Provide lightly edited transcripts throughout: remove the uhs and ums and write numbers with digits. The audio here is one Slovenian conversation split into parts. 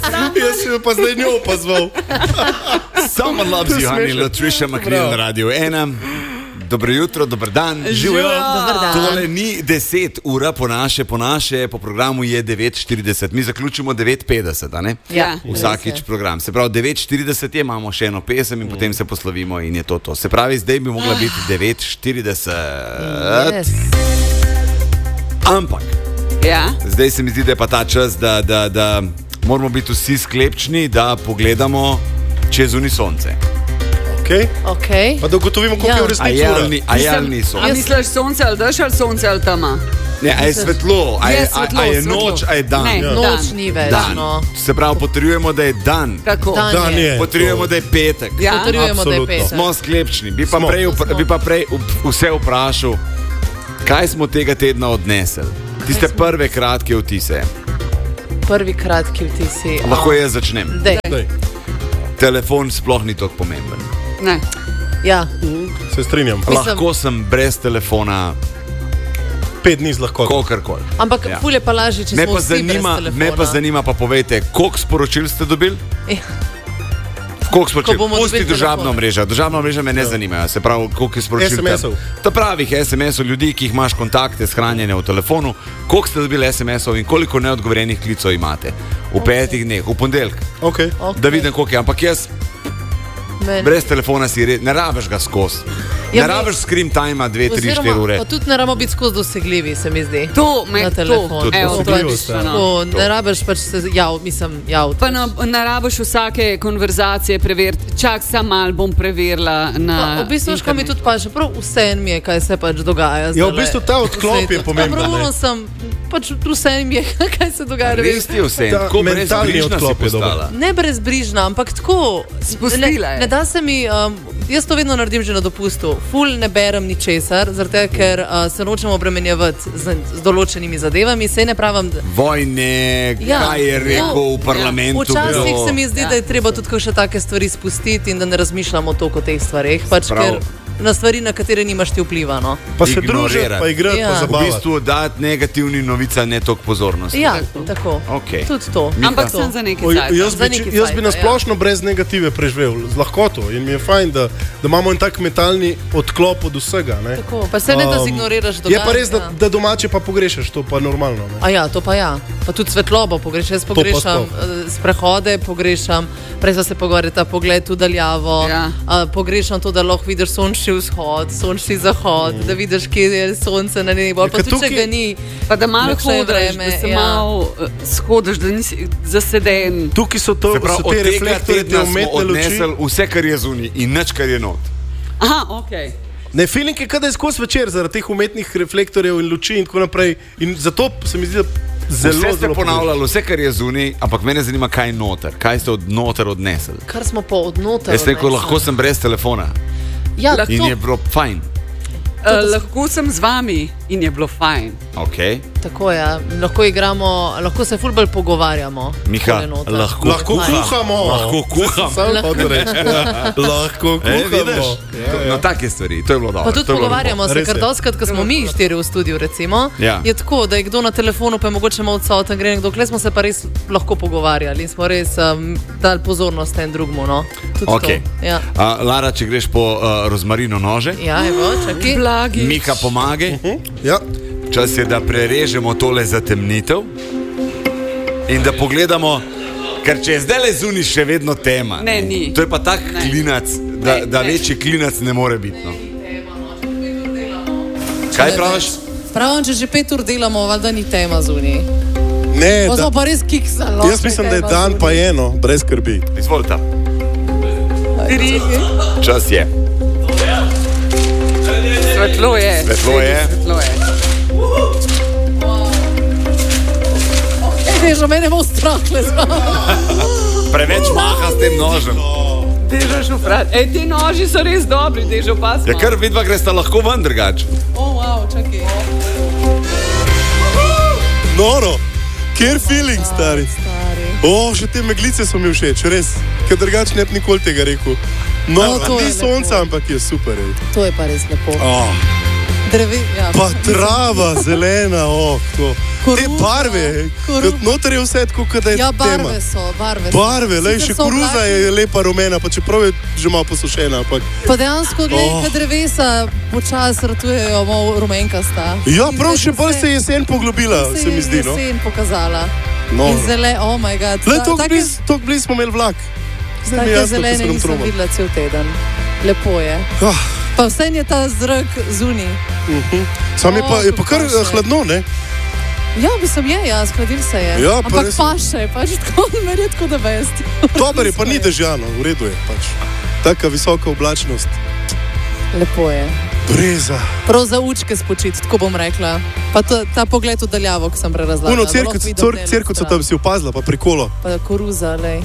Jaz sem pa zdaj njo pozval. Someone loves you, honey, Latricia McNeil na Radio 1. Dobro jutro, dober dan, živijo. Tole ni 10 ura po naše, po programu je 9:40. Mi zaključimo 9:50, a ne? Ja. Vsakič program. Se pravi, 9:40 je, imamo še eno pesem in potem se poslovimo in je to. Se pravi, zdaj bi mogla biti 9:40. Yes. Ampak, Ja. zdaj se mi zdi, da je pa ta čas, da moramo biti vsi sklepčni, da pogledamo čez unisonce. Okay. Pa da ugotovimo, koliko je v resnici ura. A je ali ni sonce? A misliš sonce ali dež ali sonce ali tama? Ne, a je svetlo, a je noč, a je dan. Ne, Noč ni več. Dan. No. Se pravi, potrjujemo, da je dan. Kako? Dan je. Potrjujemo, da je petek. Ja. Potrjujemo, da je Absolutno. petek. Smo sklepčni. Bi pa prej vse vprašal, kaj smo tega tedna odnesli. Tiste prve kratke vtise. Prvi kratki vtisi. Lahko jaz začnem. Dej. Telefon sploh ni tako pomemben. Ne. Ja. Se strinjam. Lahko sem brez telefona 5 dni z lahko. kakorkoli. Ampak Ja. ful je pa lažje, če Me smo pa vsi brez telefona. me pa zanima, pa povejte, koliko sporočil ste dobili? Ja. Koliko sporočil? Ko bomo Pusti dobili državna telefon. mreža. Državna mreža me ne zanima. Se pravi, koliko je sporočil. SMS-ov. Ta pravih SMS-ov, ljudi, ki jih imaš kontakte shranjene v telefonu, koliko ste dobili SMS-ov in koliko neodgovorjenih klicov imate v 5 dneh, v ponedeljek. Okay. Da vidim, koliko je. Ampak jaz brez telefona si ne rabiš ga skozi. Ja, Ne rabiš screen time 2, 3, 4 ure. Pa tudi ne rabimo biti skozi dosegljivi, se mi zdi. To me Na telefon. to. Evo, to je Dosegljivost, ja. bistveno. To, ne rabiš pač se javiti. Pa ne rabiš vsake konverzacije preveriti. Čak sam malo bom preverila na V bistvu, ško mi tudi pa že prav vse mi je, kaj se pač dogaja. Ja, v bistvu ta odklop je pomemben, ne. Pravno sem, pač vse mi je, kaj se dogaja. ne vem. Res ti je vse. Ta Tako mentalni brezbrižna si odklop je dober. postala. Ne brezbrižna, ampak tako. Spustila je. Ne da se mi, jaz to vedno naredim že na dopustu. Ful ne berem ničesar, zato ker se nočem obremenjevati z določenimi zadevami. Sej ne pravim, Vojne, kaj je rekel v parlamentu. Včasih kdo. se mi zdi, da je treba tudi še take stvari spustiti in da ne razmišljamo toliko o teh stvareh. Pač Prav. ker na stvari, na katere nimaš ti vpliva. No. Pa se družiti, Ignorirati. pa igrati, Ja. pa V zabavati. bistvu dati negativni novica ne toliko pozornosti. Ja, tako. Okej. Tudi to. Ampak To. sem za nekaj Oj, cajta. jaz Za bi, nekaj jaz bi cajta, na splošno brez negative preživel, z lahkoto. In mi je fajn, da imamo en tak mentalni odklop od vsega. Ne. Tako. Pa se ne da zignoriraš Je dogajanja. pa res, da domače pa pogrešaš, to pa normalno. Ne. A ja, to pa ja. Pa tudi svetlobo pogrešam. Jaz pogrešam sprehode, pogrešam, prej smo se pogovarjali, ta pogled v daljavo. Ja. Pogrešam to, da lahko vidiš sončni vzhod, sončni zahod, da vidiš, kje je sonce na nebu. Pa ker tudi, če tukaj- ga ni. Pa da malo kakšno je hodiš, vreme, da se ja. malo shodiš, da nisi zaseden. Tukaj so, Se pravi, so od te tega reflektorje, te tedna smo umetne luči. odnesli vse, kar je zunaj in nič, kar je not. Aha, ok. Ne, feeling je, kada je skozi večer zaradi teh umetnih reflektorjev in luči in tako naprej. In zato se mi zdi, da zelo, Vse ste zelo ponavljali, vse, kar je zunaj, ampak mene zanima, kaj je noter. Kaj ste od noter odnesli? Kar smo pa odnoter. Jaz rekel, lahko sem brez telefona Ja, Lahko- in je bilo fajn. Lahko sem z vami in je bilo fajn. Okay. tako je. Lahko igramo, lahko se ful bolj pogovarjamo. Miha, tole noter. lahko Lahko kuhamo. Lahko kuham. Sam hočem reči. Lahko kuhamo. No, take stvari, to je bilo dobro. Pa tudi to je bilo pogovarjamo se, Res ker je. doskrat, ko smo mi štiri v studiu, recimo, Ja. je tako, da je kdo na telefonu, pa je mogoče malo odsoten, gre nekdo, kle smo se pa res lahko pogovarjali in smo res dali pozornost en drugemu. No. Tudi Okay. to. Ja, Lara, če greš po rozmarino nože, ja evo, čakaj. Blagi. Miha pomagaj. Ja. Čas je, da prerežemo tole zatemnitev in da pogledamo, ker če je zdaj le zunaj še vedno tema. Ne, ni. To je pa tak Ne. klinac, Ne, da ne. večji klinac ne more biti. No. Kaj praviš? Pravim, če že 5 ur delamo, valjda ni tema zunaj. Ne, Pa da, smo pa res kiksali. jaz mislim, da je dan pa eno, brez skrbi. Izvolite. Tri. Čas je. Svetlo je. Svetlo je. Svetlo je. Ej, že mene bo strah, le Preveč maha s tem nožem. Dežo šufrat. Ej, ti noži so res dobri, dežo pas. Ja, kar vidva gresta lahko ven drugače. wow, čakaj. Noro, kjer feeling, stari. Še te meglice so mi všeč, res. Ker drugače ne bi nikoli tega rekel. No, to je ni lepo. sonca, ampak je super. Ej. To je pa res lepo. Oh, Drevi, ja. pa trava, zelena, to. te barve, noter je vse tako, kot da je ja, tema. barve so. Barve, še koruza je lepa rumena, pa čeprav je že malo posušena. Pa dejansko, kad drevesa počasi ratujejo, malo rumenkasta. Ja, prav še bolj se je jesen poglobila, se mi zdi. Se je jesen pokazala. No. In zele, oh my god. Tok bliz smo imeli vlak. Take zelene nisem videla cel teden. Lepo je. Pa vse je ta zrak zunaj. Sam je pa kar hladno, ne? Ja, skladil se je. Ja, ampak paše, pač tako, meni je tako da vest. Dober je, pa ni dežjano, v redu je pač. Taka visoka oblačnost. Lepo je. Breza. Prav za učke spočiti, tako bom rekla. Pa ta pogled v daljavo, ko sem prerazlagala. Uno, cirkuco tam si opazila, pa prikolo. Pa koruza, lej.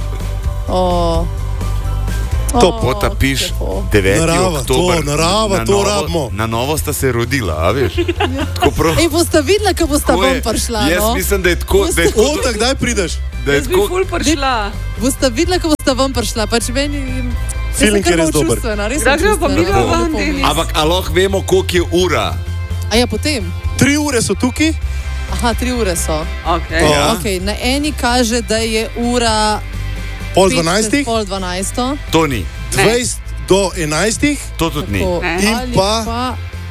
To pota piš 9. oktober. Narava, to rabimo. Na novo sta se rodila, a veš? In boste videla, ko boste ven prišla, no? Jaz mislim, da je tako... Ota, kdaj prideš? Jaz bi ful prišla. Boste videla, ko boste ven prišla, pač meni... Feeling je res dober. Da gremo pa mi van, Denis. Ampak lahko vemo, koliko je ura. A ja, potem? 3 ure so tukaj? Aha, 3 ure so. Okay. Na eni kaže, da je ura... Pol 12? Pol 12. To ni. 20 do 11? To tudi ni. In pa...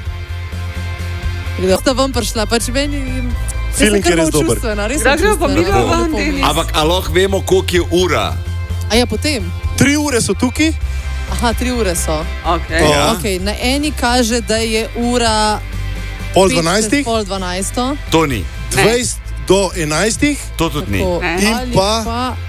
Da ste vam prišla, pač meni... Feeling je res dober. Da gremo pa mi van, Denis. Ampak lahko vemo, koliko je ura. A ja, potem? 3 ure so tukaj? Aha, 3 ure so. Okay. Na eni kaže, da je ura... Pol 12? Pol 12. To ni. 20 do 11? To tudi ni. In pa...